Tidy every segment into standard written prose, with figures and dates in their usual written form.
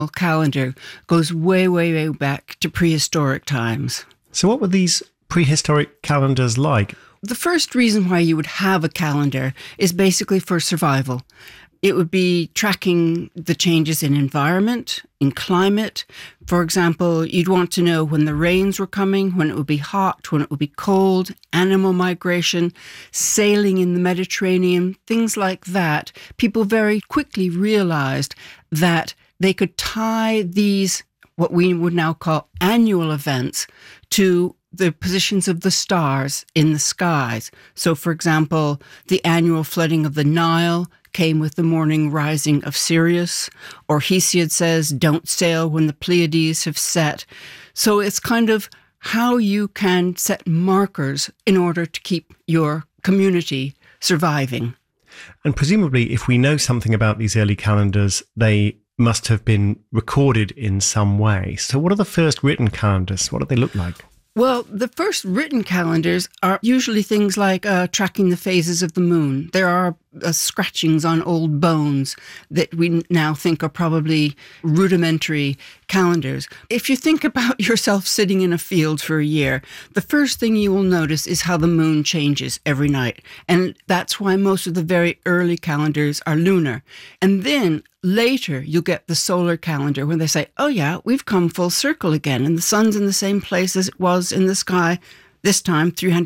calendar goes way, way, way back to prehistoric times. So what were these prehistoric calendars like? The first reason why you would have a calendar is basically for survival. It would be tracking the changes in environment, in climate. For example, you'd want to know when the rains were coming, when it would be hot, when it would be cold, animal migration, sailing in the Mediterranean, things like that. People very quickly realized that they could tie these, what we would now call annual events, to the positions of the stars in the skies. So, for example, the annual flooding of the Nile came with the morning rising of Sirius, or Hesiod says, don't sail when the Pleiades have set. So it's kind of how you can set markers in order to keep your community surviving. And presumably, if we know something about these early calendars, they must have been recorded in some way. So what are the first written calendars? What do they look like? Well, the first written calendars are usually things like tracking the phases of the moon. There are scratchings on old bones that we now think are probably rudimentary calendars. If you think about yourself sitting in a field for a year, the first thing you will notice is how the moon changes every night. And that's why most of the very early calendars are lunar. And then later, you'll get the solar calendar when they say, oh yeah, we've come full circle again, and the sun's in the same place as it was in the sky, this time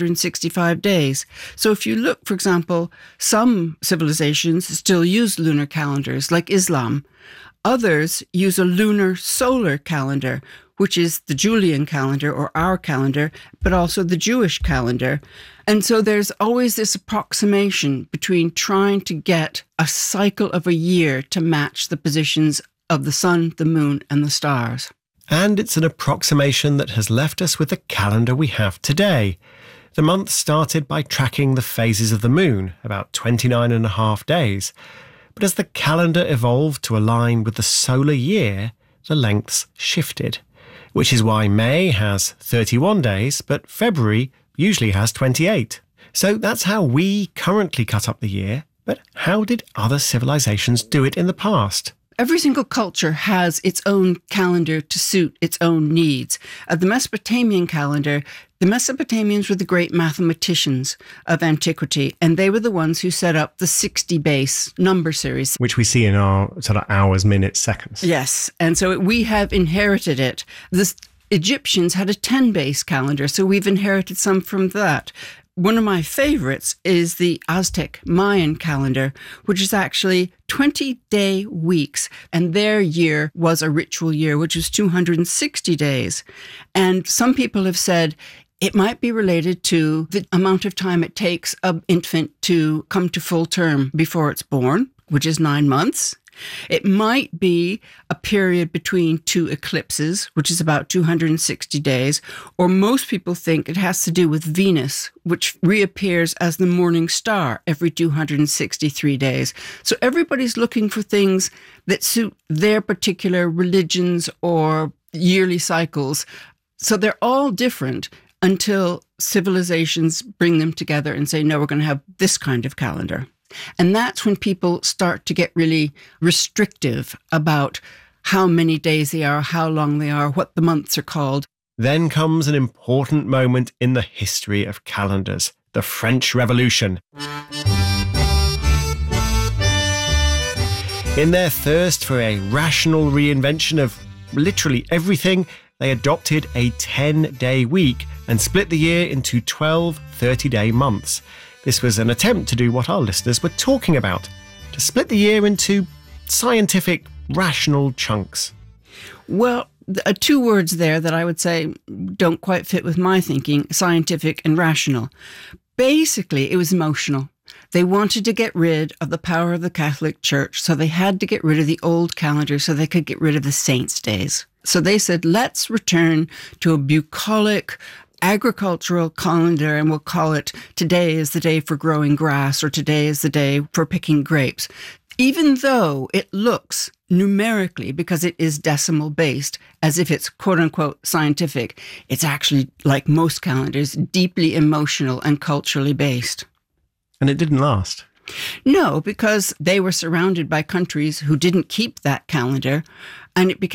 365 days. So if you look, for example, some civilizations still use lunar calendars, like Islam. Others use a lunar solar calendar, which is the Julian calendar or our calendar, but also the Jewish calendar. And so there's always this approximation between trying to get a cycle of a year to match the positions of the sun, the moon, and the stars. And it's an approximation that has left us with the calendar we have today. The month started by tracking the phases of the moon, about 29.5 days. But as the calendar evolved to align with the solar year, the lengths shifted, which is why May has 31 days, but February usually has 28. So that's how we currently cut up the year, but how did other civilizations do it in the past? Every single culture has its own calendar to suit its own needs. The Mesopotamian calendar, the Mesopotamians were the great mathematicians of antiquity, and they were the ones who set up the 60 base number series. Which we see in our sort of hours, minutes, seconds. Yes, and so we have inherited it. The Egyptians had a 10 base calendar, so we've inherited some from that. One of my favorites is the Aztec Mayan calendar, which is actually 20-day weeks. And their year was a ritual year, which was 260 days. And some people have said it might be related to the amount of time it takes an infant to come to full term before it's born, which is 9 months. It might be a period between two eclipses, which is about 260 days, or most people think it has to do with Venus, which reappears as the morning star every 263 days. So everybody's looking for things that suit their particular religions or yearly cycles. So they're all different until civilizations bring them together and say, no, we're going to have this kind of calendar. And that's when people start to get really restrictive about how many days they are, how long they are, what the months are called. Then comes an important moment in the history of calendars, the French Revolution. In their thirst for a rational reinvention of literally everything, they adopted a 10-day week and split the year into 12 30-day months. This was an attempt to do what our listeners were talking about, to split the year into scientific, rational chunks. Well, two words there that I would say don't quite fit with my thinking, scientific and rational. Basically, it was emotional. They wanted to get rid of the power of the Catholic Church, so they had to get rid of the old calendar so they could get rid of the saints' days. So they said, let's return to a bucolic, agricultural calendar, and we'll call it today is the day for growing grass or today is the day for picking grapes. Even though it looks numerically, because it is decimal based, as if it's quote unquote scientific, it's actually, like most calendars, deeply emotional and culturally based. And it didn't last. No, because they were surrounded by countries who didn't keep that calendar. and it became